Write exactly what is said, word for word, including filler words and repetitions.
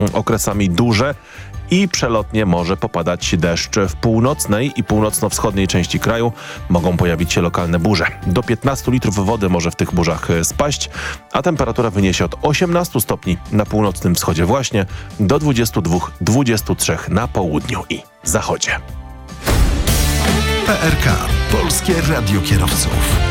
okresami duże i przelotnie może popadać deszcz. W północnej i północno-wschodniej części kraju mogą pojawić się lokalne burze. Do piętnastu litrów wody może w tych burzach spaść, a temperatura wyniesie od osiemnastu stopni na północnym wschodzie właśnie do dwudziestu dwóch do dwudziestu trzech na południu i zachodzie. P R K. Polskie Radio Kierowców.